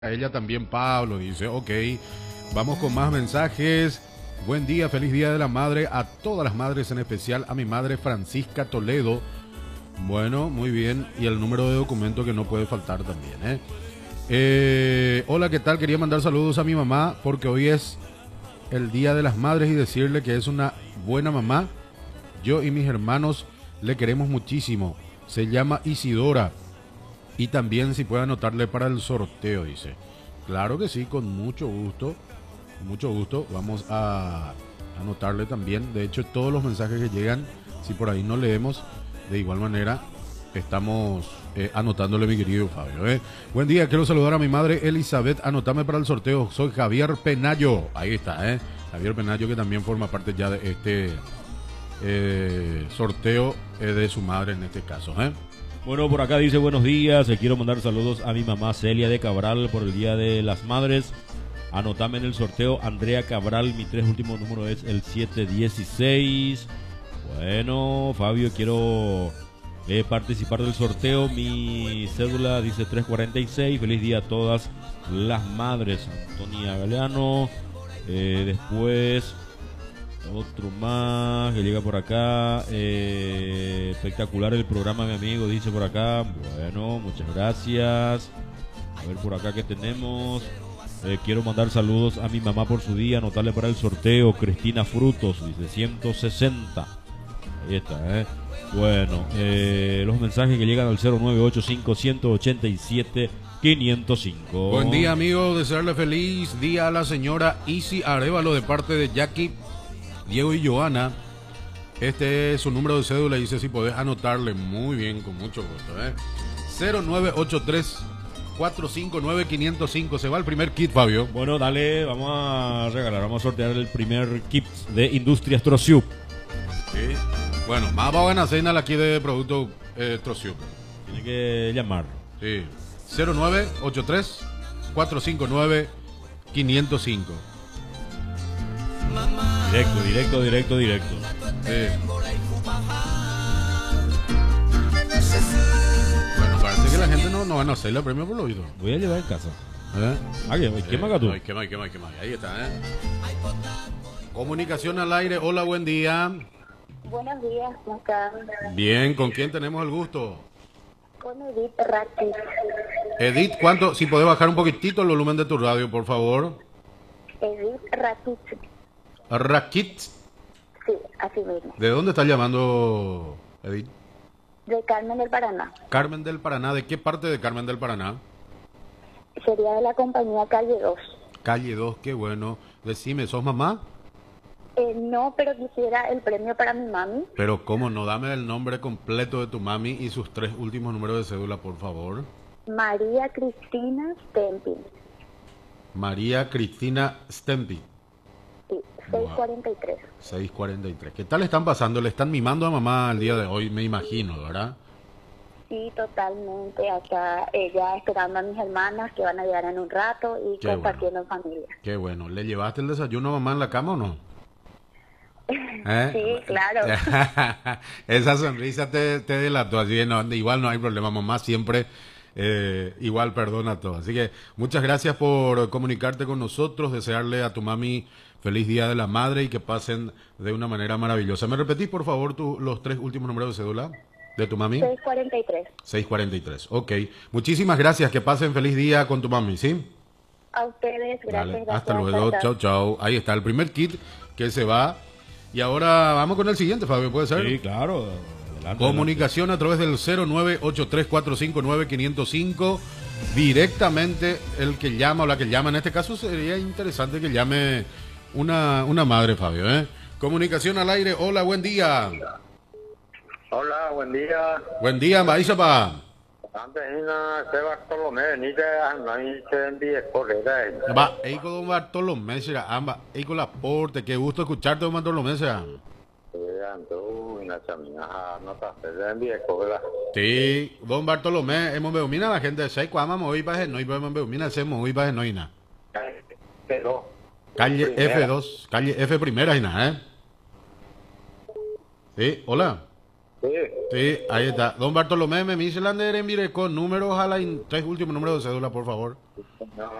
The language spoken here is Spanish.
A ella también Pablo dice, ok, vamos con más mensajes. Buen día, feliz día de la madre a todas las madres, en especial a mi madre Francisca Toledo. Bueno, muy bien, y el número de documento que no puede faltar también, hola, ¿qué tal? Quería mandar saludos a mi mamá porque hoy es el día de las madres y decirle que es una buena mamá. Yo y mis hermanos le queremos muchísimo. Se llama Isidora. Y también si puede anotarle para el sorteo, dice. Claro que sí, con mucho gusto. Con mucho gusto. Vamos a anotarle también. De hecho, todos los mensajes que llegan, si por ahí no leemos, de igual manera estamos anotándole, mi querido Fabio. Buen día, quiero saludar a mi madre Elizabeth. Anotame para el sorteo. Soy Javier Penayo. Ahí está, Javier Penayo, que también forma parte ya de este sorteo de su madre en este caso, Bueno, por acá dice buenos días, quiero mandar saludos a mi mamá Celia de Cabral por el Día de las Madres. Anotame en el sorteo Andrea Cabral, mi 3 último número es el 716. Bueno, Fabio, quiero participar del sorteo, mi cédula dice 346. Feliz día a todas las madres. Antonia Galeano. Después otro más que llega por acá. Espectacular el programa, mi amigo, dice por acá. Bueno, muchas gracias. A ver por acá que tenemos. Quiero mandar saludos a mi mamá por su día. Anotarle para el sorteo. Cristina Frutos, dice 160. Ahí está, Bueno, los mensajes que llegan al 0985-187-505. Buen día, amigo. Desearle feliz día a la señora Isi Arevalo de parte de Jackie, Diego y Joana. Este es su número de cédula. Dice si podés anotarle. Muy bien, con mucho gusto, 0983-459-505. Se va el primer kit, Fabio. Bueno, dale, vamos a regalar, vamos a sortear el primer kit de Industrias Trociup. Sí. Bueno, más va a ganar cena aquí de producto Trociup. Tiene que llamar. Sí. 0983-459-505. Directo. Sí. Bueno, parece que la gente no van a hacer el premio por lo oído. Voy a llevar en casa. ¿Qué más tú? Quema. Ahí está, Comunicación al aire. Hola, buen día. Buenos días, ¿cómo están? Bien, ¿con quién tenemos el gusto? Con Edith Rakit. Edith, ¿cuánto? Si podés bajar un poquitito el volumen de tu radio, por favor. Edith Rakit. Rakit. Sí, así mismo. ¿De dónde estás llamando, Edith? De Carmen del Paraná. Carmen del Paraná. ¿De qué parte de Carmen del Paraná? Sería de la compañía Calle 2. Calle 2, qué bueno. Decime, ¿sos mamá? No, pero quisiera el premio para mi mami. Pero cómo no, dame el nombre completo de tu mami y sus 3 últimos números de cédula, por favor. María Cristina Stempi. María Cristina Stempi. Sí, 643. 643. ¿Qué tal están pasando? Le están mimando a mamá el día de hoy, me imagino, ¿verdad? Sí, totalmente. Acá ella esperando a mis hermanas que van a llegar en un rato y Qué compartiendo en familia. Qué bueno. ¿Le llevaste el desayuno a mamá en la cama o no? Sí, claro. Esa sonrisa te delató, así que no, igual no hay problema, mamá siempre igual perdona todo. Así que muchas gracias por comunicarte con nosotros, desearle a tu mami feliz día de la madre y que pasen de una manera maravillosa. ¿Me repetís, por favor, los 3 últimos números de cédula de tu mami? 643. 643, ok. Muchísimas gracias, que pasen feliz día con tu mami, ¿sí? A ustedes, gracias. Dale, hasta luego, chau. Ahí está el primer kit que se va. Y ahora vamos con el siguiente, Fabio, ¿puede ser? Sí, claro. Adelante, Comunicación a través del 0983-459-505. Directamente el que llama o la que llama. En este caso sería interesante que llame una madre, Fabio, Comunicación al aire. Hola, buen día. Hola, buen día. Buen día, Maízapa. Antes de Bartolomé, ni de ahí se envíe correr. Va, ahí con don Bartolomé, será. Ahí con la porte. Qué gusto escucharte, don Bartolomé, será. Sí, don Bartolomé, hemos veo, mira la gente de 6 cuamas, moví para no, y vemos veo, mira, se moví para no, y nada. Calle F2, calle F primera, y nada, Sí, hola. Sí. Sí, ahí está. Don Bartolomé Memíselander en Virecó, números a la 3 últimos números de cédula, por favor. No,